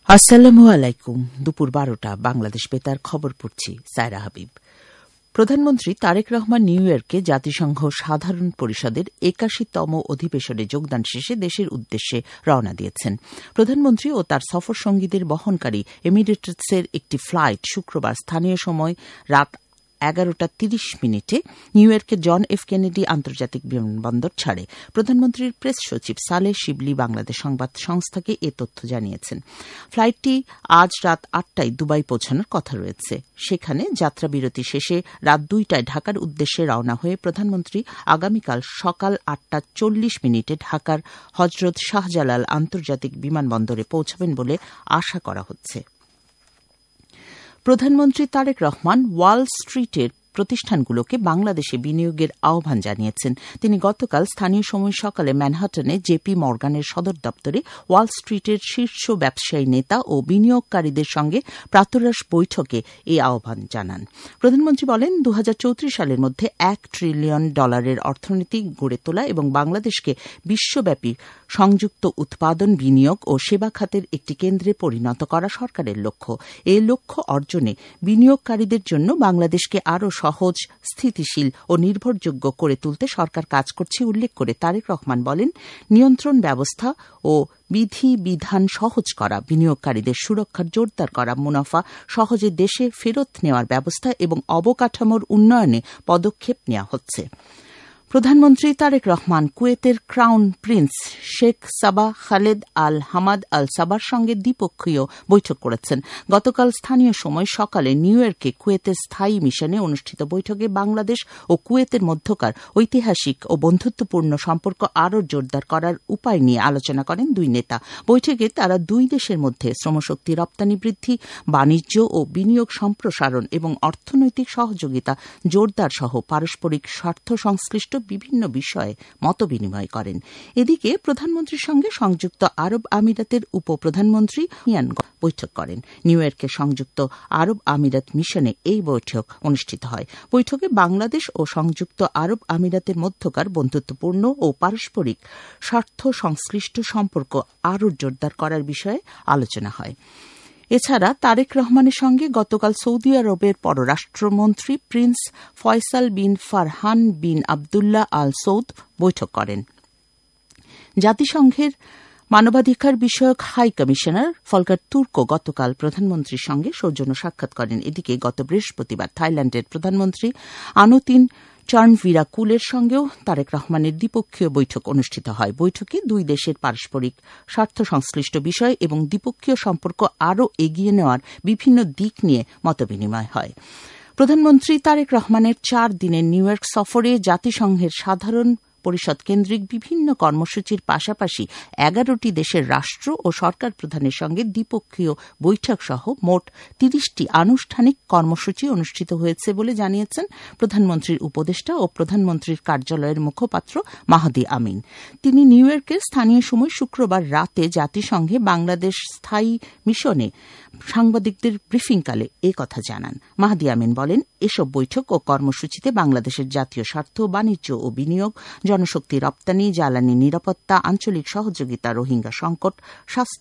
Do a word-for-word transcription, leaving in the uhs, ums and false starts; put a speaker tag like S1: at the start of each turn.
S1: আসসালামু আলাইকুম। দুপুর বারোটা বাংলাদেশ বেতার খবর পড়ছি সায়রা হাবিব। প্রধানমন্ত্রী তারেক রহমান নিউ ইয়র্কে জাতিসংঘ সাধারণ পরিষদের একাশিতম অধিবেশনে যোগদান শেষে দেশের উদ্দেশ্যে রওনা দিয়েছেন। প্রধানমন্ত্রী ও তার সফর সঙ্গীদের বহনকারী এমিরেটসের একটি ফ্লাইট শুক্রবার স্থানীয় সময় রাত এগারোটা তিরিশ মিনিটে নিউ ইয়র্কের জন এফ কেনেডি আন্তর্জাতিক বিমানবন্দর ছাড়ে। প্রধানমন্ত্রীর প্রেস সচিব সালেহ শিবলি বাংলাদেশ সংবাদ সংস্থাকে এ তথ্য জানিয়েছেন। ফ্লাইটটি আজ রাত আটটায় দুবাই পৌঁছানোর কথা রয়েছে। সেখানে যাত্রাবিরতি শেষে রাত দুইটায় ঢাকার উদ্দেশ্যে রওনা হয়ে প্রধানমন্ত্রী আগামীকাল সকাল আটটা চল্লিশ মিনিটে ঢাকার হজরত শাহজালাল আন্তর্জাতিক বিমানবন্দরে পৌঁছাবেন বলে আশা করা হচ্ছে। প্রধানমন্ত্রী তারেক রহমান ওয়াল স্ট্রিটের প্রতিষ্ঠানগুলোকে বাংলাদেশে বিনিয়োগের আহ্বান জানিয়েছেন। তিনি গতকাল স্থানীয় সময় সকালে ম্যানহাটনে জেপি মর্গানের সদর দপ্তরে ওয়াল স্ট্রিটের শীর্ষ ব্যবসায়ী নেতা ও বিনিয়োগকারীদের সঙ্গে প্রাতরাশ বৈঠকে এই আহ্বান জানান। প্রধানমন্ত্রী বলেন, দু হাজার চৌত্রিশ সালের মধ্যে এক ট্রিলিয়ন ডলারের অর্থনীতি গড়ে তোলা এবং বাংলাদেশকে বিশ্বব্যাপী সংযুক্ত উৎপাদন, বিনিয়োগ ও সেবা খাতের একটি কেন্দ্রে পরিণত করা সরকারের লক্ষ্য। এই লক্ষ্য অর্জনে বিনিয়োগকারীদের জন্য বাংলাদেশকে আরও সহজ, স্থিতিশীল ও নির্ভরযোগ্য করে তুলতে সরকার কাজ করছে উল্লেখ করে তারেক রহমান বলেন, নিয়ন্ত্রণ ব্যবস্থা ও বিধি বিধান সহজ করা, বিনিয়োগকারীদের সুরক্ষার জোরদার করা, মুনাফা সহজে দেশে ফেরত নেওয়ার ব্যবস্থা এবং অবকাঠামোর উন্নয়নে পদক্ষেপ নেওয়া হচ্ছে। প্রধানমন্ত্রী তারেক রহমান কুয়েতের crown Prince Sheikh Saba Khaled আল হামাদ আল সাবার সঙ্গে দ্বিপক্ষীয় বৈঠক করেছেন। গতকাল স্থানীয় সময় সকালে নিউ ইয়র্কে কুয়েতের স্থায়ী মিশনে অনুষ্ঠিত বৈঠকে বাংলাদেশ ও কুয়েতের মধ্যকার ঐতিহাসিক ও বন্ধুত্বপূর্ণ সম্পর্ক আরও জোরদার করার উপায় নিয়ে আলোচনা করেন দুই নেতা। বৈঠকে তারা দুই দেশের মধ্যে শ্রমশক্তি রপ্তানি বৃদ্ধি, বাণিজ্য ও বিনিয়োগ সম্প্রসারণ এবং অর্থনৈতিক সহযোগিতা জোরদার সহ পারস্পরিক স্বার্থ সংশ্লিষ্ট বিভিন্ন বিষয়ে মতবিনিময় করেন। এদিকে প্রধানমন্ত্রীর সঙ্গে সংযুক্ত আরব আমিরাতের উপপ্রধানমন্ত্রী ইয়ান বৈঠক করেন। নিউ ইয়র্কের সংযুক্ত আরব আমিরাত মিশনে এই বৈঠক অনুষ্ঠিত হয়। বৈঠকে বাংলাদেশ ও সংযুক্ত আরব আমিরাতের মধ্যকার বন্ধুত্বপূর্ণ ও পারস্পরিক স্বার্থ সংশ্লিষ্ট সম্পর্ক আরও জোরদার করার বিষয়ে আলোচনা হয়। এছাড়া তারেক রহমানের সঙ্গে গতকাল সৌদি আরবের পররাষ্ট্রমন্ত্রী প্রিন্স ফয়সাল বিন ফারহান বিন আবদুল্লাহ আল সৌদ বৈঠক করেন। জাতিসংঘের মানবাধিকার বিষয়ক হাই কমিশনার ফলকার তুর্ক গতকাল প্রধানমন্ত্রীর সঙ্গে সৌজন্য সাক্ষাৎ করেন। এদিকে গত বৃহস্পতিবার থাইল্যান্ডের প্রধানমন্ত্রী আনুতিন চার্নভিরাকুলের সঙ্গেও তারেক রহমানের দ্বিপক্ষীয় বৈঠক অনুষ্ঠিত হয়। বৈঠকে দুই দেশের পারস্পরিক স্বার্থ সংশ্লিষ্ট বিষয় এবং দ্বিপক্ষীয় সম্পর্ক আরও এগিয়ে নেওয়ার বিভিন্ন দিক নিয়ে মতবিনিময় হয়। প্রধানমন্ত্রী তারেক রহমানের চার দিনের নিউ ইয়র্ক সফরে জাতিসংঘের সাধারণ পরিষদ কেন্দ্রিক বিভিন্ন কর্মসূচির পাশাপাশি এগারোটি দেশের রাষ্ট্র ও সরকার প্রধানের সঙ্গে দ্বিপক্ষীয় বৈঠক সহ মোট তিরিশটি আনুষ্ঠানিক কর্মসূচি অনুষ্ঠিত হয়েছে বলে জানিয়েছেন প্রধানমন্ত্রীর উপদেষ্টা ও প্রধানমন্ত্রীর কার্যালয়ের মুখপাত্র মাহদি আমিন। তিনি নিউ ইয়র্কের স্থানীয় সময় শুক্রবার রাতে জাতিসংঘে বাংলাদেশ স্থায়ী মিশনে সাংবাদিকদের ব্রিফিংকালে এ কথা জানান। মাহদি আমিন বলেন, এসব বৈঠক ও কর্মসূচিতে বাংলাদেশের জাতীয় স্বার্থ, বাণিজ্য ও বিনিয়োগ, জনশক্তি রপ্তানি, জ্বালানি নিরাপত্তা, আঞ্চলিক সহযোগিতা, রোহিঙ্গা সংকট, স্বাস্থ্য